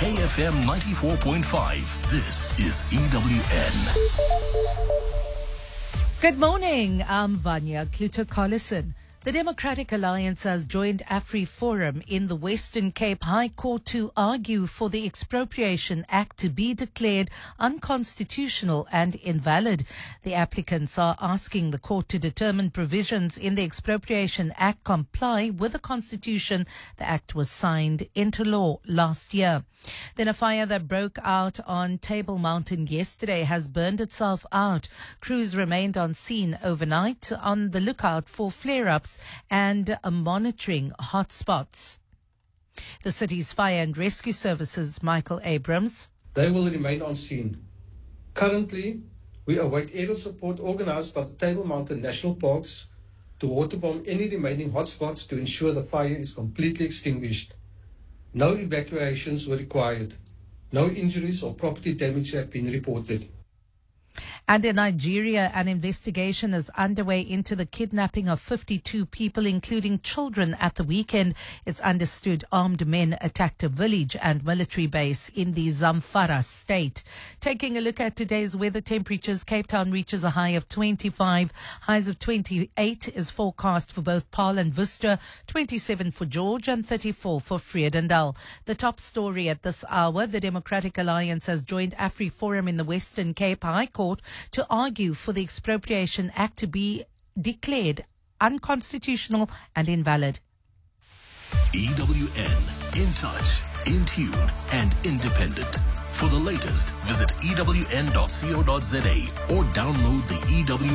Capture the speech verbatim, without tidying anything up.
K F M ninety-four point five. This is E W N. Good morning. I'm Vanya Kluter-Collison. The Democratic Alliance has joined AfriForum in the Western Cape High Court to argue for the Expropriation Act to be declared unconstitutional and invalid. The applicants are asking the court to determine provisions in the Expropriation Act comply with the Constitution. The act was signed into law last year. Then a fire that broke out on Table Mountain yesterday has burned itself out. Crews remained on scene overnight on the lookout for flare-ups and monitoring hotspots. The city's fire and rescue services, Michael Abrams. They will remain on scene. Currently, we await aerial support organized by the Table Mountain National Parks to waterbomb any remaining hotspots to ensure the fire is completely extinguished. No evacuations were required. No injuries or property damage have been reported. And in Nigeria, an investigation is underway into the kidnapping of fifty-two people, including children, at the weekend. It's understood armed men attacked a village and military base in the Zamfara state. Taking a look at today's weather temperatures, Cape Town reaches a high of twenty-five. Highs of twenty-eight is forecast for both Paarl and Worcester, twenty-seven for George and thirty-four for Vredendal. The top story at this hour, the Democratic Alliance has joined AfriForum in the Western Cape High Court to argue for the Expropriation Act to be declared unconstitutional and invalid. E W N. In touch, in tune, and independent. For the latest, visit E W N dot co dot za or download the E W